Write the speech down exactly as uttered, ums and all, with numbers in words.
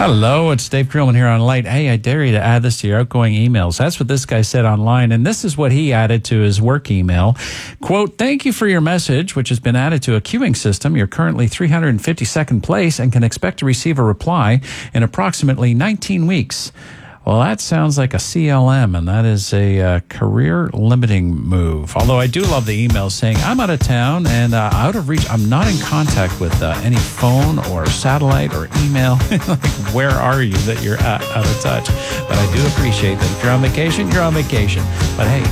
Hello, it's Dave Krillman here on Light. Hey, I dare you to add this to your outgoing emails. That's what this guy said online, and this is what he added to his work email. Quote, thank you for your message, which has been added to a queuing system. You're currently three hundred fifty-second place and can expect to receive a reply in approximately nineteen weeks. Well, that sounds like a C L M, and that is a uh, career-limiting move. Although I do love the emails saying, I'm out of town and uh, out of reach. I'm not in contact with uh, any phone or satellite or email. Like, where are you that you're out, out of touch? But I do appreciate that if you're on vacation, you're on vacation. But hey,